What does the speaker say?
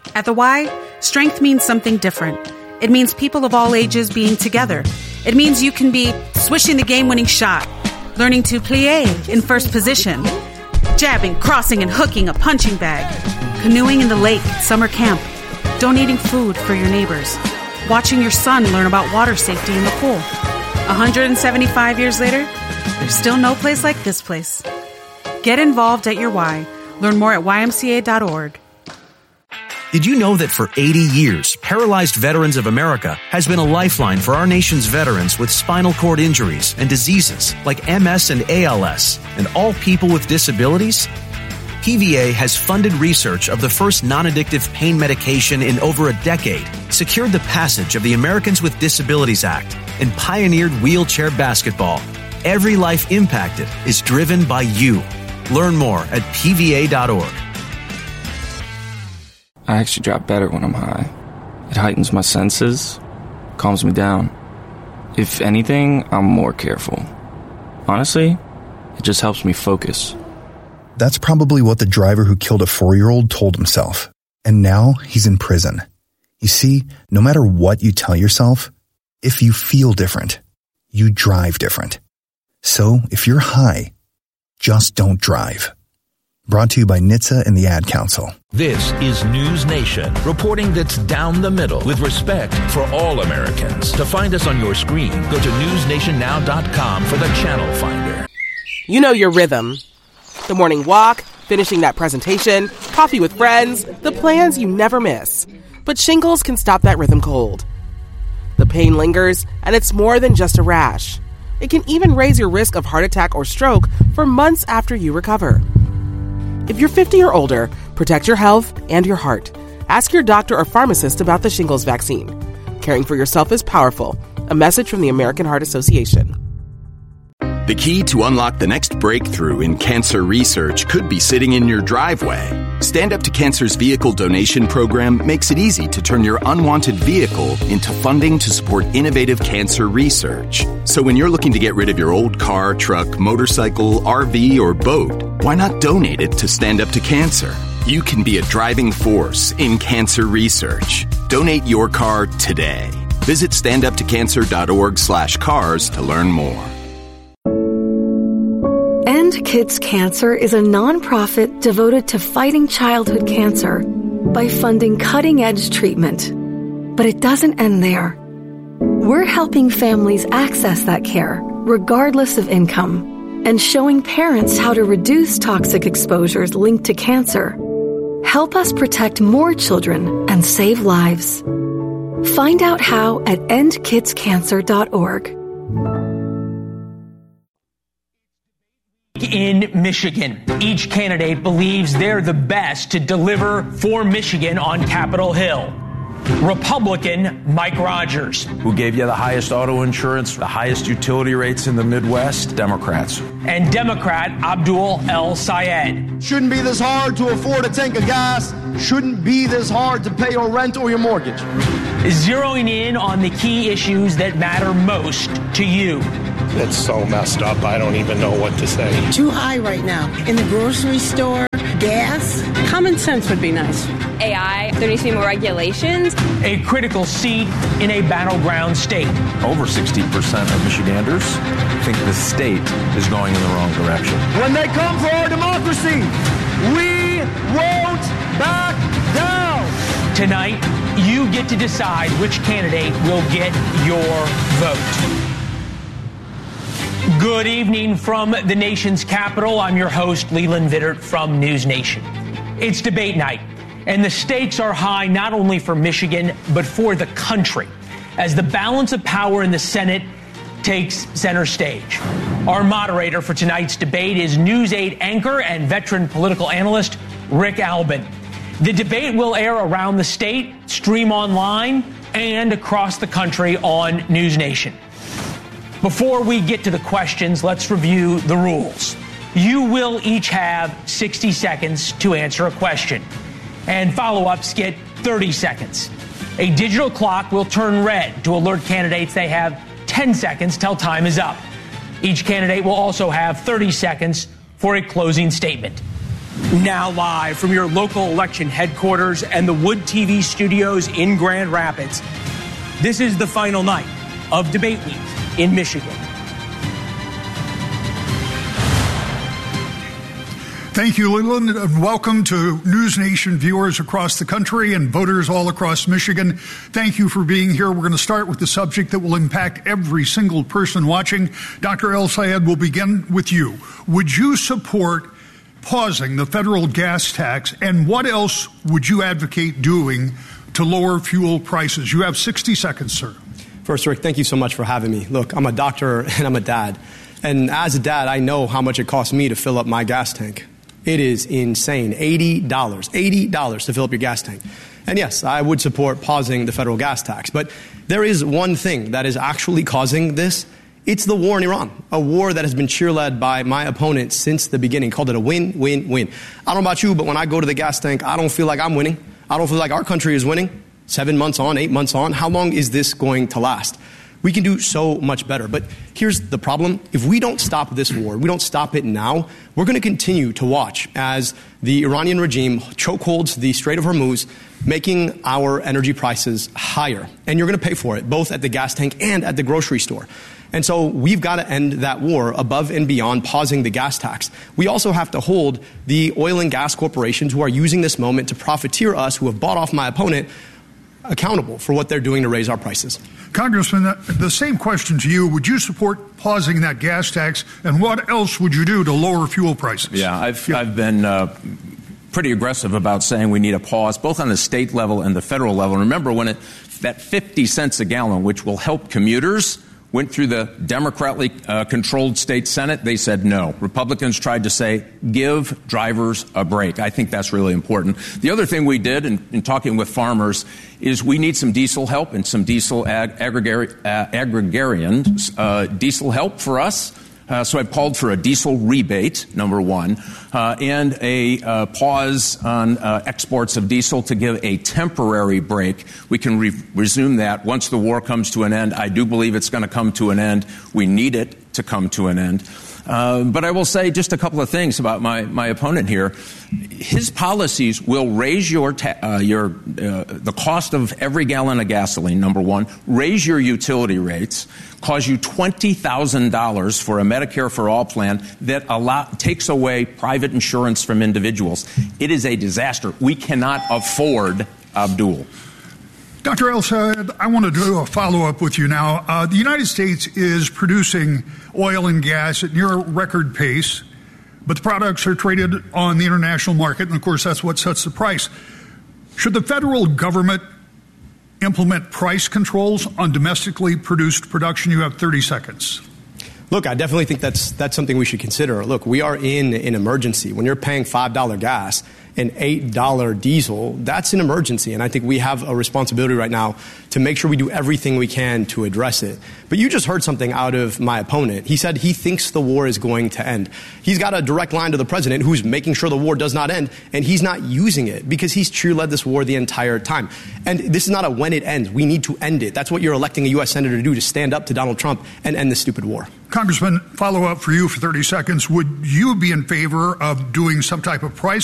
At the Y, strength means something different. It means people of all ages being together. It means you can be swishing the game-winning shot, learning to plie in first position, jabbing, crossing, and hooking a punching bag, canoeing in the lake at summer camp, donating food for your neighbors, watching your son learn about water safety in the pool. 175 years later, there's still no place like this place. Get involved at your Y. Learn more at ymca.org. Did you know that for 80 years, Paralyzed Veterans of America has been a lifeline for our nation's veterans with spinal cord injuries and diseases like MS and ALS, and all people with disabilities? PVA has funded research of the first non-addictive pain medication in over a decade, secured the passage of the Americans with Disabilities Act, and pioneered wheelchair basketball. Every life impacted is driven by you. Learn more at pva.org. I actually drop better when I'm high. It heightens my senses, calms me down. If anything, I'm more careful. Honestly, it just helps me focus. That's probably what the driver who killed a 4-year-old told himself. And now he's in prison. You see, no matter what you tell yourself, if you feel different, you drive different. So if you're high, just don't drive. Brought to you by NHTSA and the Ad Council. This is News Nation, reporting that's down the middle with respect for all Americans. To find us on your screen, go to newsnationnow.com for the channel finder. You know your rhythm. The morning walk, finishing that presentation, coffee with friends, the plans you never miss. But shingles can stop that rhythm cold. The pain lingers, and it's more than just a rash. It can even raise your risk of heart attack or stroke for months after you recover. If you're 50 or older, protect your health and your heart. Ask your doctor or pharmacist about the shingles vaccine. Caring for yourself is powerful. A message from the American Heart Association. The key to unlock the next breakthrough in cancer research could be sitting in your driveway. Stand Up to Cancer's vehicle donation program makes it easy to turn your unwanted vehicle into funding to support innovative cancer research. So when you're looking to get rid of your old car, truck, motorcycle, RV, or boat, why not donate it to Stand Up to Cancer? You can be a driving force in cancer research. Donate your car today. Visit standuptocancer.org/cars to learn more. End Kids Cancer is a nonprofit devoted to fighting childhood cancer by funding cutting-edge treatment. But it doesn't end there. We're helping families access that care, regardless of income, and showing parents how to reduce toxic exposures linked to cancer. Help us protect more children and save lives. Find out how at endkidscancer.org. In Michigan, each candidate believes they're the best to deliver for Michigan on Capitol Hill. Republican Mike Rogers. Who gave you the highest auto insurance, the highest utility rates in the Midwest? Democrats. And Democrat Abdul El Sayed. Shouldn't be this hard to afford a tank of gas. Shouldn't be this hard to pay your rent or your mortgage. Zeroing in on the key issues that matter most to you. It's so messed up, I don't even know what to say. Too high right now. In the grocery store, gas. Common sense would be nice. AI, there needs to be more regulations. A critical seat in a battleground state. Over 60% of Michiganders think the state is going in the wrong direction. When they come for our democracy, we won't back down. Tonight, you get to decide which candidate will get your vote. Good evening from the nation's capital. I'm your host, Leland Vittert from News Nation. It's debate night, and the stakes are high not only for Michigan, but for the country, as the balance of power in the Senate takes center stage. Our moderator for tonight's debate is News 8 anchor and veteran political analyst Rick Albin. The debate will air around the state, stream online, and across the country on News Nation. Before we get to the questions, let's review the rules. You will each have 60 seconds to answer a question, and follow-ups get 30 seconds. A digital clock will turn red to alert candidates they have 10 seconds till time is up. Each candidate will also have 30 seconds for a closing statement. Now live from your local election headquarters and the Wood TV studios in Grand Rapids, this is the final night of Debate Week in Michigan. Thank you, Leland, and welcome to News Nation viewers across the country and voters all across Michigan. Thank you for being here. We're going to start with the subject that will impact every single person watching. Dr. El-Sayed, we'll begin with you. Would you support pausing the federal gas tax, and what else would you advocate doing to lower fuel prices? You have 60 seconds, sir. First, Rick, thank you so much for having me. Look, I'm a doctor and I'm a dad. And as a dad, I know how much it costs me to fill up my gas tank. It is insane. $80 to fill up your gas tank. And yes, I would support pausing the federal gas tax. But there is one thing that is actually causing this. It's the war in Iran, a war that has been cheerled by my opponent since the beginning, called it a win-win-win. I don't know about you, but when I go to the gas tank, I don't feel like I'm winning. I don't feel like our country is winning. 7 months on, 8 months on, how long is this going to last? We can do so much better. But here's the problem. If we don't stop this war, we don't stop it now, we're going to continue to watch as the Iranian regime chokeholds the Strait of Hormuz, making our energy prices higher. And you're going to pay for it, both at the gas tank and at the grocery store. And so we've got to end that war above and beyond pausing the gas tax. We also have to hold the oil and gas corporations who are using this moment to profiteer us, who have bought off my opponent, accountable for what they're doing to raise our prices. Congressman, the same question to you. Would you support pausing that gas tax, and what else would you do to lower fuel prices? Yeah, I've been pretty aggressive about saying we need a pause, both on the state level and the federal level. Remember, when that 50 cents a gallon, which will help commuters, went through the Democratically controlled state Senate, they said no. Republicans tried to say, give drivers a break. I think that's really important. The other thing we did in talking with farmers is we need some diesel help and some diesel agrarian diesel help for us. So I've called for a diesel rebate, number one, and a pause on exports of diesel to give a temporary break. We can resume that once the war comes to an end. I do believe it's going to come to an end. We need it to come to an end. But I will say just a couple of things about my opponent here. His policies will raise the cost of every gallon of gasoline, number one, raise your utility rates, cause you $20,000 for a Medicare for All plan that takes away private insurance from individuals. It is a disaster. We cannot afford Abdul. Dr. El-Sayed, I want to do a follow-up with you now. The United States is producing oil and gas at near a record pace, but the products are traded on the international market, and of course that's what sets the price. Should the federal government implement price controls on domestically produced production? You have 30 seconds. Look, I definitely think that's something we should consider. Look, we are in an emergency. When you're paying $5 gas and $8 diesel, that's an emergency. And I think we have a responsibility right now to make sure we do everything we can to address it. But you just heard something out of my opponent. He said he thinks the war is going to end. He's got a direct line to the president who's making sure the war does not end, and he's not using it because he's cheerled this war the entire time. And this is not a when it ends. We need to end it. That's what you're electing a U.S. Senator to do, to stand up to Donald Trump and end this stupid war. Congressman, follow up for you for 30 seconds. Would you be in favor of doing some type of price